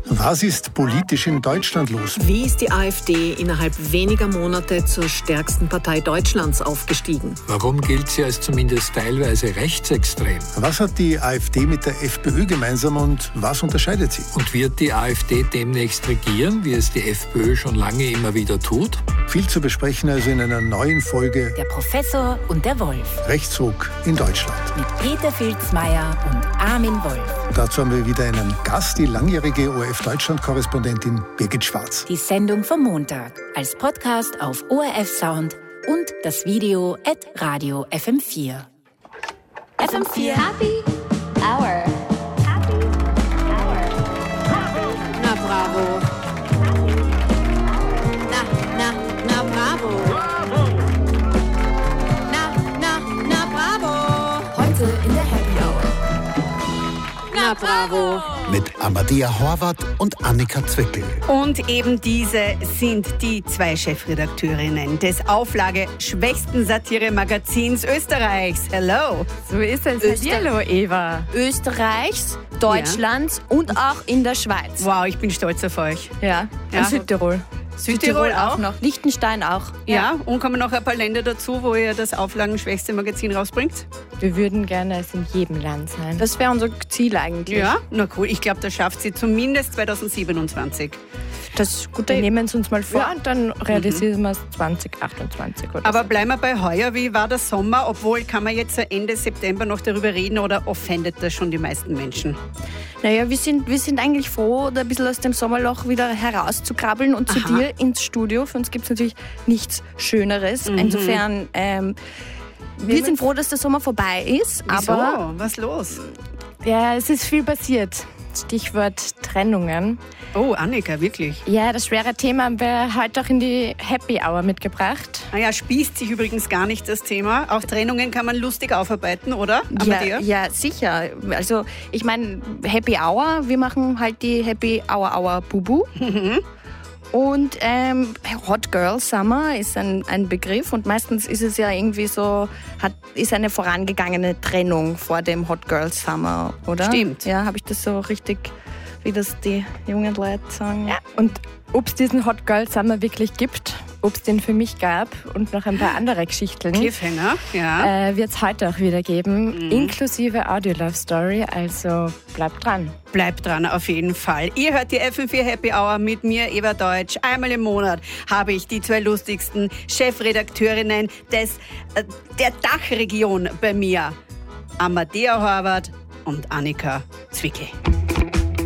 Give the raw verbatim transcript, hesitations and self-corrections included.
Was ist politisch in Deutschland los? Wie ist die AfD innerhalb weniger Monate zur stärksten Partei Deutschlands aufgestiegen? Warum gilt sie als zumindest teilweise rechtsextrem? Was hat die AfD mit der FPÖ gemeinsam und was unterscheidet sie? Und wird die AfD demnächst regieren, wie es die FPÖ schon lange immer wieder tut? Viel zu besprechen also in einer neuen Folge Der Professor und der Wolf. Rechtsruck in Deutschland. Mit Peter Filzmeier und Armin Wolf. Dazu haben wir wieder einen Gast, die langjährige O R F-Deutschland-Korrespondentin Birgit Schwarz. Die Sendung vom Montag als Podcast auf O R F Sound und das Video at Radio F M vier. F M vier Happy Hour. Happy Hour. Na bravo. Na, na, na bravo. Na, na, na bravo. Heute in der Happy Hour. Na bravo. Mit Amadea Horvath und Annika Zwickel. Und eben diese sind die zwei Chefredakteurinnen des auflageschwächsten Satire-Magazins Österreichs. Hello! So ist es. Öster- Hallo, Eva. Österreichs, Deutschlands und auch in der Schweiz. Wow, ich bin stolz auf euch. Ja, Ja. und Südtirol. Südtirol auch noch. Liechtenstein auch. Ja, und kommen noch ein paar Länder dazu, wo ihr das auflagenschwächste Magazin rausbringt? Wir würden gerne es in jedem Land sein. Das wäre unser Ziel eigentlich. Ja, na cool. Ich glaube, das schafft sie zumindest zweitausendsiebenundzwanzig. Das ist gut. Wir nehmen es uns mal vor und dann realisieren wir es zwanzig achtundzwanzig. Oder Aber so. bleiben wir bei heuer. Wie war der Sommer? Obwohl, kann man jetzt so Ende September noch darüber reden oder offendet das schon die meisten Menschen? Naja, wir sind, wir sind eigentlich froh, da ein bisschen aus dem Sommerloch wieder herauszukrabbeln und zu Aha. dir ins Studio. Für uns gibt es natürlich nichts Schöneres. Mhm. Insofern, ähm, wir sind froh, dass der Sommer vorbei ist. Wieso? Aber Was los? Ja, es ist viel passiert. Stichwort Trennungen. Oh, Annika, wirklich? Ja, das schwere Thema haben wir heute auch in die Happy Hour mitgebracht. Ah ja, spießt sich übrigens gar nicht das Thema. Auch Trennungen kann man lustig aufarbeiten, oder? Ja, Amadea? ja, sicher. Also ich meine, Happy Hour, wir machen halt die Happy Hour Hour Bubu. Und ähm, Hot Girl Summer ist ein, ein Begriff und meistens ist es ja irgendwie so, hat, ist eine vorangegangene Trennung vor dem Hot Girl Summer, oder? Stimmt. Ja, habe ich das so richtig, wie das die jungen Leute sagen? Ja. Und ob es diesen Hot Girl Summer wirklich gibt, ob es den für mich gab und noch ein paar andere Geschichten, Cliffhanger, ja. äh, wird es heute auch wieder geben, inklusive Audio-Love-Story, also bleibt dran. Bleibt dran, auf jeden Fall. Ihr hört die F M vier Happy Hour mit mir, Eva Deutsch. Einmal im Monat habe ich die zwei lustigsten Chefredakteurinnen des, äh, der Dachregion bei mir. Amadea Horvath und Annika Zwickel.